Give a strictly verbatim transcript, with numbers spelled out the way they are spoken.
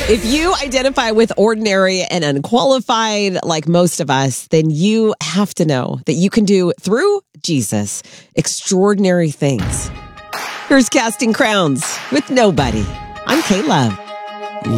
If you identify with ordinary and unqualified, like most of us, then you have to know that you can do, through Jesus, extraordinary things. Here's Casting Crowns with Nobody. I'm K-Love.